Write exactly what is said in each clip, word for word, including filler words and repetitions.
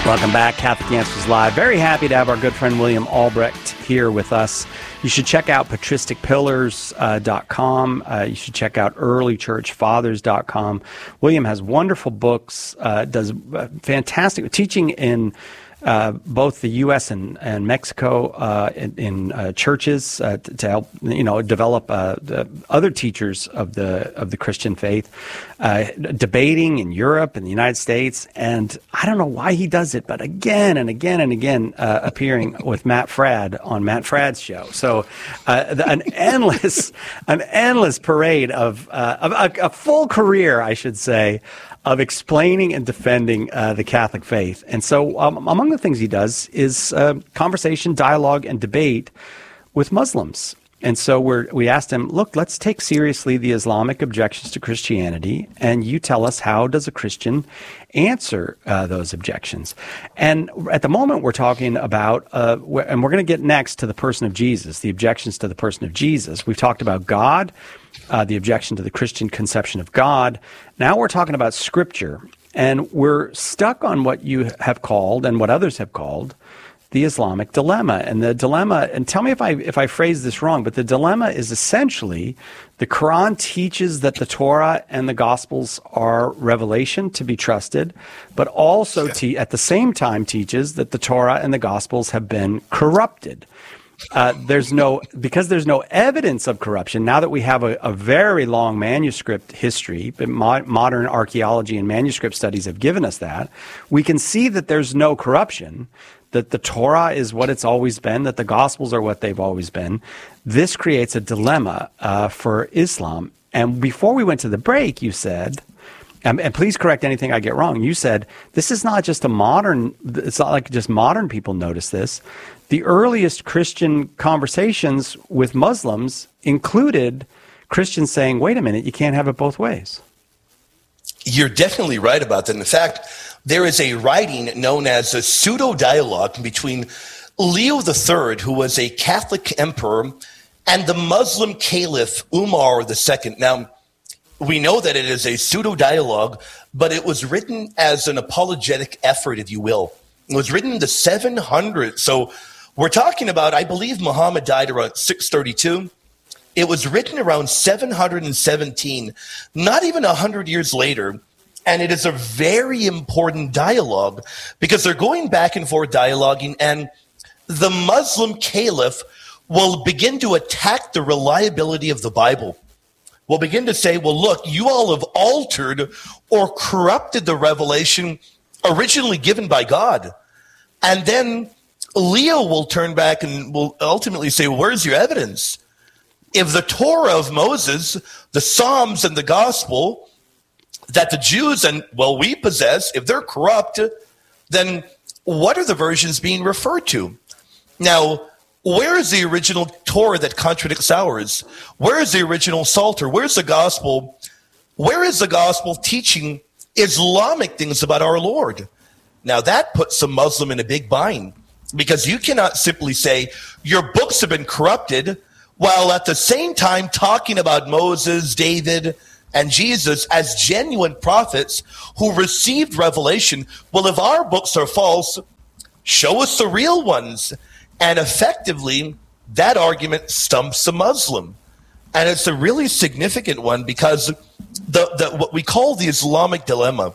Welcome back, Catholic Answers Live. Very happy to have our good friend William Albrecht here with us. You should check out patristic pillars dot com. Uh, uh, you should check out early church fathers dot com. William has wonderful books, uh, does uh, fantastic teaching in Uh, both the U S and, and Mexico uh, in, in uh, churches uh, to, to help you know develop uh, the other teachers of the of the Christian faith, uh, debating in Europe and the United States, and I don't know why he does it, but again and again and again uh, appearing with Matt Fradd on Matt Fradd's show. So uh, the, an endless an endless parade of, uh, of a, a full career, I should say, of explaining and defending uh, the Catholic faith. And so um, among the things he does is uh, conversation, dialogue, and debate with Muslims. And so we're, we asked him, look, let's take seriously the Islamic objections to Christianity, and you tell us, how does a Christian answer uh, those objections? And at the moment, we're talking about, uh, wh- and we're going to get next to the person of Jesus, the objections to the person of Jesus. We've talked about God, uh, the objection to the Christian conception of God. Now we're talking about Scripture, and we're stuck on what you have called, and what others have called, the Islamic dilemma. And the dilemma, and tell me if I if I phrase this wrong, but the dilemma is essentially the Quran teaches that the Torah and the Gospels are revelation to be trusted, but also te- at the same time teaches that the Torah and the Gospels have been corrupted. Uh, there's no, because there's no evidence of corruption, now that we have a, a very long manuscript history, but mo- modern archaeology and manuscript studies have given us that, we can see that there's no corruption, that the Torah is what it's always been, that the Gospels are what they've always been. This creates a dilemma uh, for Islam. And before we went to the break, you said, and, and please correct anything I get wrong, you said, this is not just a modern, it's not like just modern people notice this. The earliest Christian conversations with Muslims included Christians saying, wait a minute, you can't have it both ways. You're definitely right about that. In fact, there is a writing known as a pseudo-dialogue between Leo the Third, who was a Catholic emperor, and the Muslim caliph Umar the Second. Now, we know that it is a pseudo-dialogue, but it was written as an apologetic effort, if you will. It was written in the seven hundreds. So we're talking about, I believe Muhammad died around six thirty-two. It was written around seven hundred seventeen, not even one hundred years later. And it is a very important dialogue because they're going back and forth dialoguing, and the Muslim caliph will begin to attack the reliability of the Bible. Will begin to say, well, look, you all have altered or corrupted the revelation originally given by God. And then Leo will turn back and will ultimately say, where's your evidence? If the Torah of Moses, the Psalms, and the Gospel that the Jews and, well, we possess, if they're corrupt, then what are the versions being referred to? Now, where is the original Torah that contradicts ours? Where is the original Psalter? Where's the Gospel? Where is the Gospel teaching Islamic things about our Lord? Now, that puts a Muslim in a big bind, because you cannot simply say your books have been corrupted while at the same time talking about Moses, David, and Jesus as genuine prophets who received revelation. Well, if our books are false, show us the real ones. And effectively, that argument stumps a Muslim. And it's a really significant one, because the, the what we call the Islamic dilemma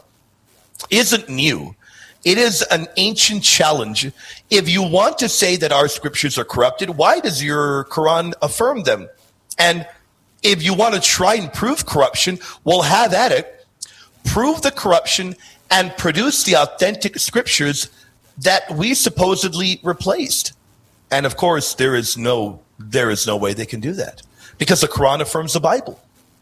isn't new. It is an ancient challenge. If you want to say that our scriptures are corrupted, why does your Quran affirm them? And if you want to try and prove corruption, well, have at it. Prove the corruption and produce the authentic scriptures that we supposedly replaced. And of course, there is no there is no way they can do that, because the Quran affirms the Bible.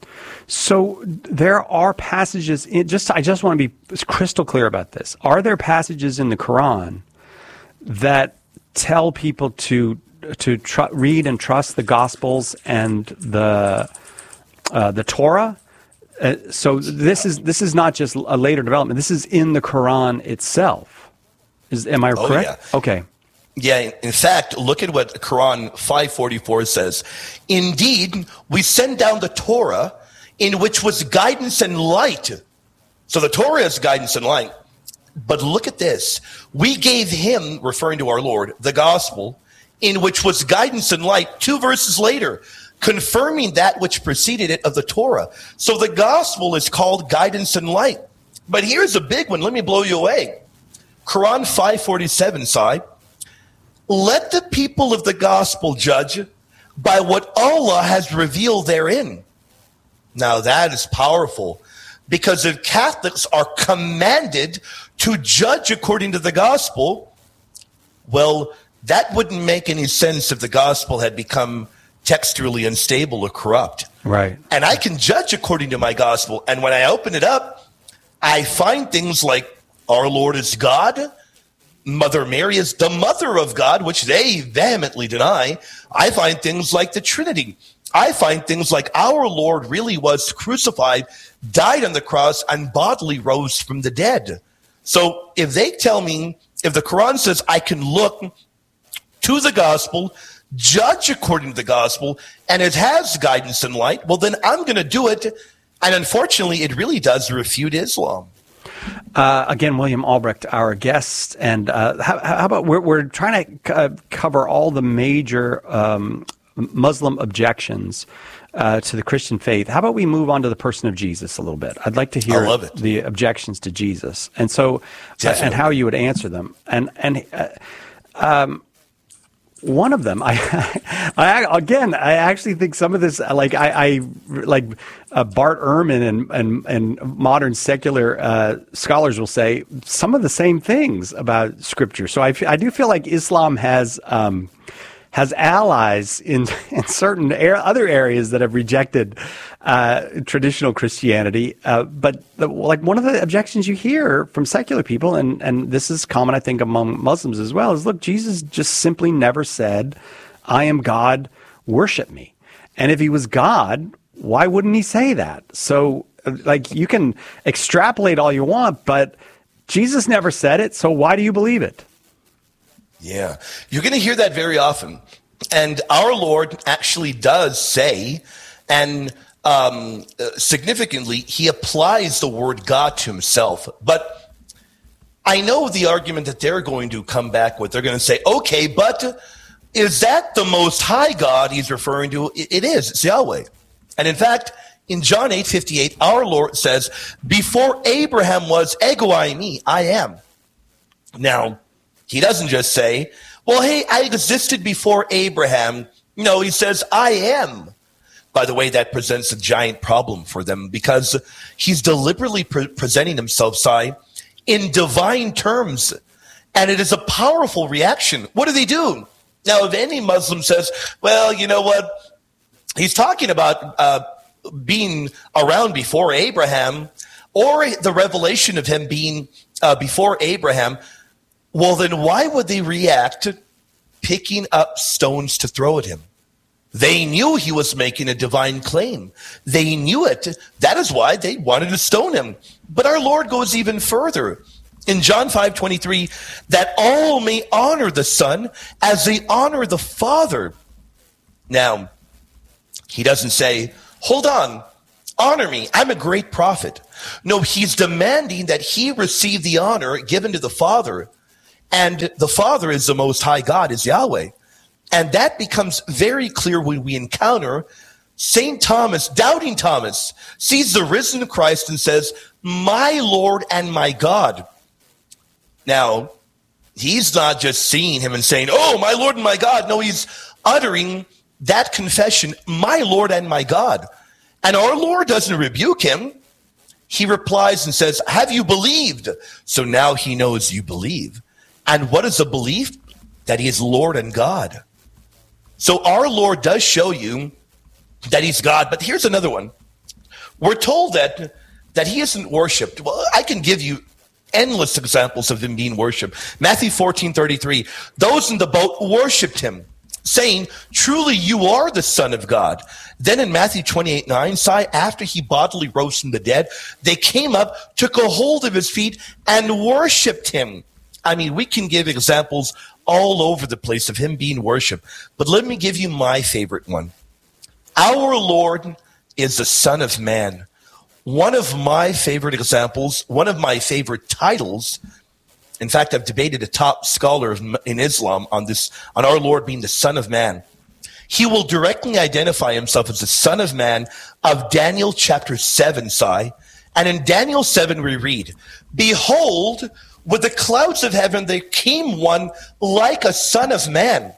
So there are passages in, just I just want to be crystal clear about this. Are there passages in the Quran that tell people to to tr- read and trust the Gospels and the uh, the Torah? Uh, so this is this is not just a later development. This is in the Quran itself. Is am I oh, correct? Yeah. Okay. Yeah, in fact, look at what Quran five forty-four says. Indeed, we send down the Torah, in which was guidance and light. So the Torah is guidance and light. But look at this. We gave him, referring to our Lord, the gospel, in which was guidance and light, two verses later, confirming that which preceded it of the Torah. So the gospel is called guidance and light. But here's a big one. Let me blow you away. Quran five forty-seven, Sai. Let the people of the gospel judge by what Allah has revealed therein. Now that is powerful, because if Catholics are commanded to judge according to the gospel, well, that wouldn't make any sense if the gospel had become textually unstable or corrupt. Right. And I can judge according to my gospel. And when I open it up, I find things like our Lord is God, Mother Mary is the mother of God, which they vehemently deny. I find things like the Trinity. I find things like our Lord really was crucified, died on the cross, and bodily rose from the dead. So if they tell me, if the Quran says I can look to the gospel, judge according to the gospel, and it has guidance and light, well, then I'm going to do it. And unfortunately, it really does refute Islam. Uh, again, William Albrecht, our guest, and uh, how, how about we're, we're trying to uh, cover all the major um, Muslim objections uh, to the Christian faith. How about we move on to the person of Jesus a little bit? I'd like to hear I love it. the objections to Jesus, and so uh, and how you would answer them. And and uh, um, one of them, I, I again, I actually think some of this, like I, I like uh, Bart Ehrman and and and modern secular uh, scholars will say some of the same things about Scripture. So I, I do feel like Islam has um, has allies in in certain er- other areas that have rejected uh, traditional Christianity. Uh, but the, like one of the objections you hear from secular people, and and this is common, I think, among Muslims as well, is look, Jesus just simply never said, "I am God, worship me." And if he was God, why wouldn't he say that? So, like, you can extrapolate all you want, but Jesus never said it, so why do you believe it? Yeah, you're going to hear that very often. And our Lord actually does say, and um, significantly, he applies the word God to himself. But I know the argument that they're going to come back with. They're going to say, okay, but is that the Most High God he's referring to? It is. It's Yahweh. And in fact, in John eight fifty-eight, our Lord says, before Abraham was, ego eimi, I am. Now, he doesn't just say, well, hey, I existed before Abraham. No, he says, I am. By the way, that presents a giant problem for them because he's deliberately pre- presenting himself, Sai, in divine terms. And it is a powerful reaction. What do they do? Now, if any Muslim says, well, you know what? He's talking about uh, being around before Abraham, or the revelation of him being uh, before Abraham. Well, then why would they react to picking up stones to throw at him? They knew he was making a divine claim. They knew it. That is why they wanted to stone him. But our Lord goes even further. In John five twenty-three, that all may honor the Son as they honor the Father. Now, he doesn't say, hold on, honor me, I'm a great prophet. No, he's demanding that he receive the honor given to the Father. And the Father is the Most High God, is Yahweh. And that becomes very clear when we encounter Saint Thomas, doubting Thomas, sees the risen Christ and says, my Lord and my God. Now, he's not just seeing him and saying, oh, my Lord and my God. No, he's uttering that confession, my Lord and my God. And our Lord doesn't rebuke him. He replies and says, have you believed? So now he knows you believe. And what is a belief? That he is Lord and God. So our Lord does show you that he's God. But here's another one. We're told that, that he isn't worshipped. Well, I can give you endless examples of him being worshipped. Matthew fourteen thirty-three, those in the boat worshipped him, saying, truly you are the Son of God. Then in Matthew twenty-eight nine, after he bodily rose from the dead, they came up, took a hold of his feet, and worshipped him. I mean, we can give examples all over the place of him being worshipped. But let me give you my favorite one. Our Lord is the Son of Man. One of my favorite examples, one of my favorite titles In fact, I've debated a top scholar in Islam on this, on our Lord being the Son of Man. He will directly identify himself as the Son of Man of Daniel chapter seven, Sai. And in Daniel seven we read, "Behold, with the clouds of heaven there came one like a son of man."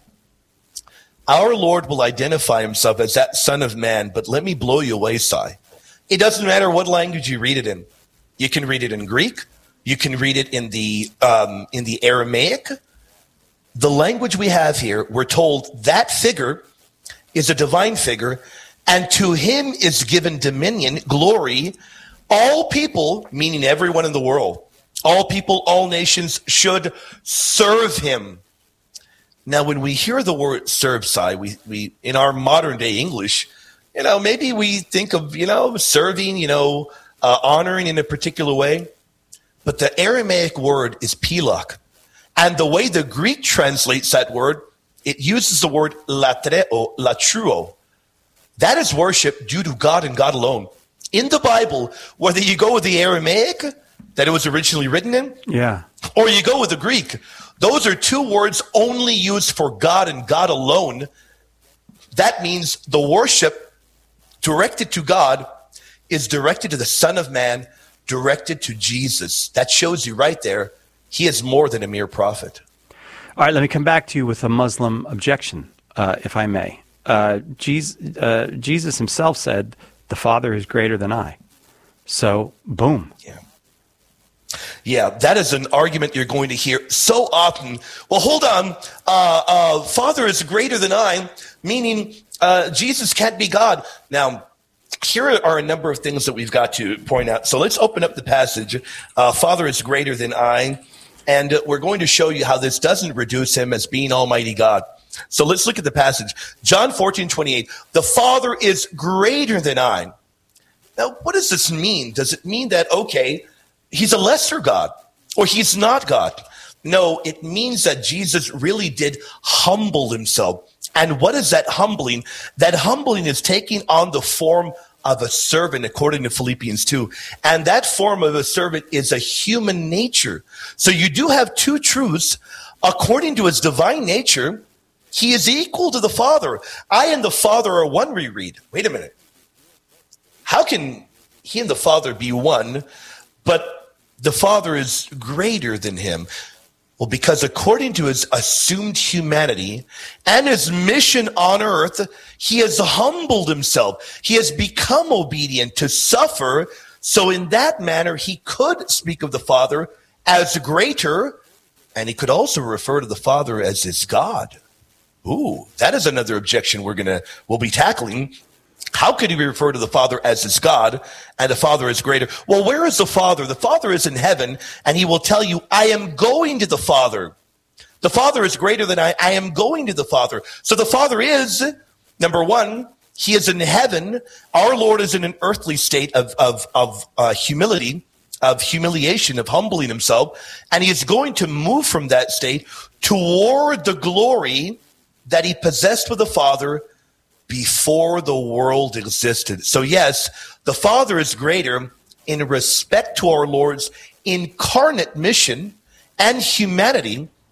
Our Lord will identify himself as that Son of Man, but let me blow you away, Sai. It doesn't matter what language you read it in. You can read it in Greek. You can read it in the um, in the Aramaic. The language we have here, we're told that figure is a divine figure, and to him is given dominion, glory. All people, meaning everyone in the world, all people, all nations should serve him. Now, when we hear the word serve, Sai, we, we, in our modern day English, you know, maybe we think of, you know, serving, you know, uh, honoring in a particular way. But the Aramaic word is pilak. And the way the Greek translates that word, it uses the word latreo, latruo. That is worship due to God and God alone. In the Bible, whether you go with the Aramaic that it was originally written in, yeah, or you go with the Greek, those are two words only used for God and God alone. That means the worship directed to God is directed to the Son of Man, directed to Jesus. That shows you right there, he is more than a mere prophet. All right, let me come back to you with a Muslim objection, uh, if I may. Uh, Jesus, uh, Jesus himself said, "The Father is greater than I." So, boom. Yeah. Yeah, that is an argument you're going to hear so often. Well, hold on. Uh, uh, Father is greater than I, meaning uh, Jesus can't be God. Now, here are a number of things that we've got to point out. So let's open up the passage. Uh, Father is greater than I. And we're going to show you how this doesn't reduce him as being Almighty God. So let's look at the passage. John fourteen twenty-eight. The Father is greater than I. Now, what does this mean? Does it mean that, okay, he's a lesser God or he's not God? No, it means that Jesus really did humble himself. And what is that humbling? That humbling is taking on the form of a servant, according to Philippians two. And that form of a servant is a human nature. So you do have two truths. According to his divine nature, he is equal to the Father. I and the Father are one, we read. Wait a minute. How can he and the Father be one, but the Father is greater than him? Well, because according to his assumed humanity and his mission on earth, he has humbled himself. He has become obedient to suffer. So in that manner, he could speak of the Father as greater, and he could also refer to the Father as his God. Ooh, that is another objection we're gonna we'll be tackling. How could he refer to the Father as his God and the Father is greater? Well, where is the Father? The Father is in heaven, and he will tell you, I am going to the Father. The Father is greater than I. I am going to the Father. So the Father is, number one, he is in heaven. Our Lord is in an earthly state of, of, of uh, humility, of humiliation, of humbling himself. And he is going to move from that state toward the glory that he possessed with the Father before the world existed. So yes, the Father is greater in respect to our Lord's incarnate mission and humanity,